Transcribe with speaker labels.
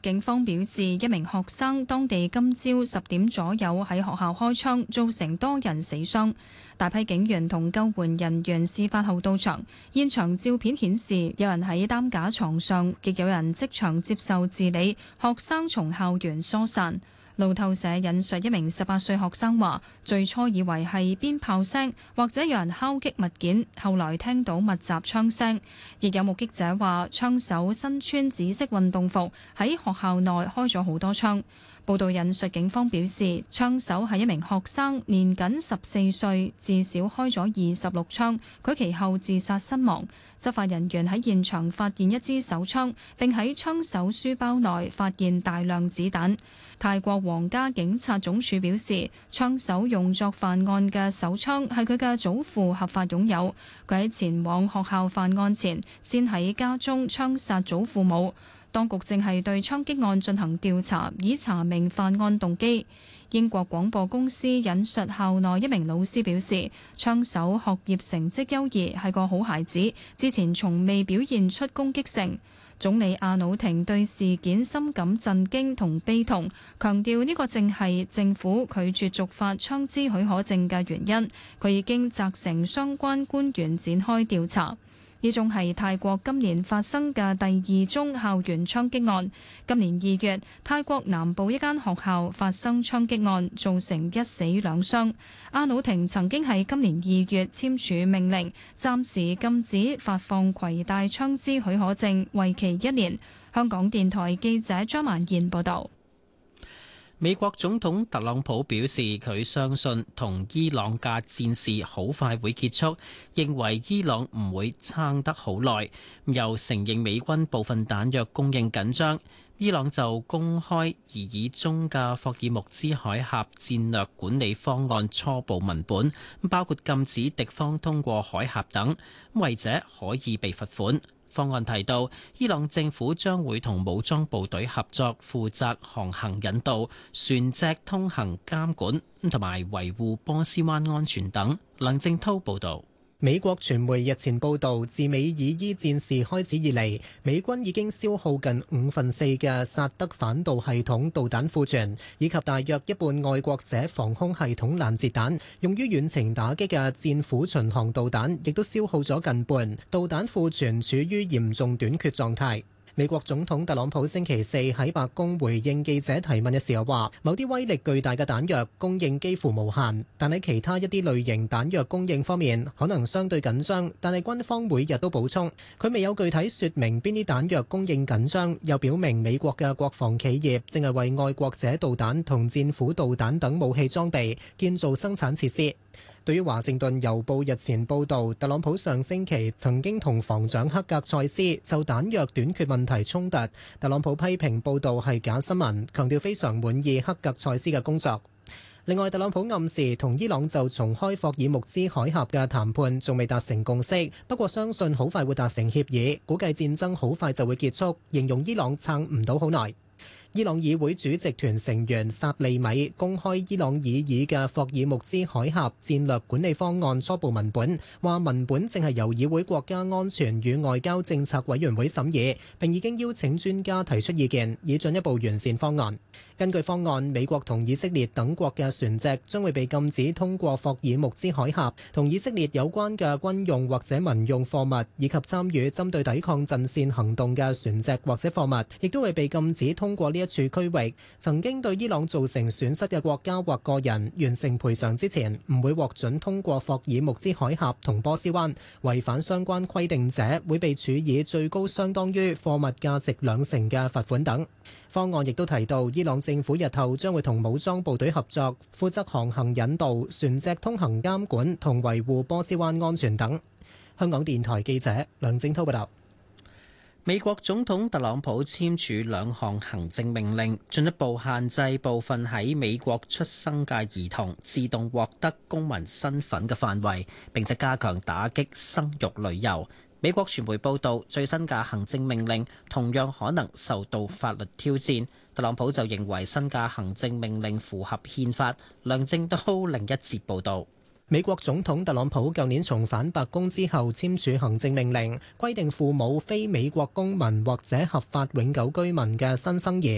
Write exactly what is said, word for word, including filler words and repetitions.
Speaker 1: 警方表示，一名學生當地今朝十點左右喺學校開槍，造成多人死傷。大批警員同救援人員事發後到場，現場照片顯示有人喺擔架床上，亦有人即場接受治理，學生從校園疏散。路透社引述一名十八歲學生話，最初以為係鞭炮聲或者有人敲擊物件，後來聽到密集槍聲。亦有目擊者話，槍手身穿紫色運動服，喺學校內開咗好多槍。報道引述警方表示，槍手係一名學生，年僅十四歲，至少開咗二十六槍，佢其後自殺身亡。執法人員喺現場發現一支手槍，並喺槍手書包內發現大量子彈。泰國皇家警察總署表示，槍手用作犯案嘅手槍係佢嘅祖父合法擁有，佢喺前往學校犯案前，先喺家中槍殺祖父母。當局正係對槍擊案進行調查，以查明犯案動機。英國廣播公司引述校內一名老師表示，槍手學業成績優異，係個好孩子，之前從未表現出攻擊性。總理阿努廷對事件深感震驚同悲痛，強調呢個正係政府拒絕續發槍支許可證嘅原因。佢已經責成相關官員展開調查。呢宗係泰國今年發生嘅第二宗校園槍擊案。今年二月，泰國南部一間學校發生槍擊案，造成一死兩傷。阿努廷曾經喺今年二月簽署命令，暫時禁止發放攜帶槍支許可證，為期一年。香港電台記者張曼燕報導。
Speaker 2: 美國總統特朗普表示，佢相信同伊朗嘅戰事好快會結束，認為伊朗唔會撐得好耐，又承認美軍部分彈藥供應緊張。伊朗就公開擬議中嘅霍爾木茲海峽戰略管理方案初步文本，包括禁止敵方通過海峽等，違者可以被罰款。方案提到，伊朗政府將會同武裝部隊合作，負責航行引導、船隻通行監管同埋維護波斯灣安全等。梁正濤報導。
Speaker 3: 美國傳媒日前報導，自美以伊戰事開始以嚟，美軍已經消耗近五分四嘅薩德反導系統導彈庫存，以及大約一半愛國者防空系統攔截彈。用於遠程打擊嘅戰斧巡航導彈亦都消耗咗近半，導彈庫存處於嚴重短缺狀態。美國總統特朗普星期四喺白宮回應記者提問嘅時候話，某啲威力巨大嘅彈藥供應幾乎無限，但喺其他一啲類型彈藥供應方面可能相對緊張，但係軍方每日都補充。佢未有具體說明邊啲彈藥供應緊張，又表明美國嘅國防企業正係為愛國者導彈同戰斧導彈等武器裝備建造生產設施。對於華盛頓郵報日前報導，特朗普上星期曾經同防長克格塞斯就彈藥短缺問題衝突，特朗普批評報導係假新聞，強調非常滿意克格塞斯嘅工作。另外，特朗普暗示同伊朗就重開霍爾木茲海峽嘅談判仲未達成共識，不過相信好快會達成協議，估計戰爭好快就會結束，形容伊朗撐唔到好耐。伊朗議會主席團成員薩利米公開伊朗擬議嘅霍爾木茲海峽戰略管理方案初步文本，話文本正係由議會國家安全與外交政策委員會審議，並已經邀請專家提出意見，以進一步完善方案。根據方案，美國同以色列等國嘅船隻將會被禁止通過霍爾木茲海峽，同以色列有關嘅軍用或者民用貨物，以及參與針對抵抗陣線行動嘅船隻或者貨物，亦都會被禁止通過呢一處區域。曾經對伊朗造成損失嘅國家或個人完成賠償之前，唔會獲准通過霍爾木茲海峽同波斯灣。違反相關規定者會被處以最高相當於貨物價值兩成嘅罰款等。方案亦都提到，伊朗政府日後將會同武裝部隊合作，負責航行引導、船隻通行監管同維護波斯灣安全等。香港電台記者梁正濤報道。
Speaker 2: 美國總統特朗普簽署兩項行政命令，進一步限制部分喺美國出生嘅兒童自動獲得公民身份嘅範圍，並且加強打擊生育旅遊。美國傳媒報道，最新嘅行政命令同樣可能受到法律挑戰。特朗普就認為新嘅行政命令符合憲法。梁正濤另一節報道。
Speaker 3: 美國總統特朗普舊年重返白宮之後簽署行政命令，規定父母非美國公民或者合法永久居民嘅新生兒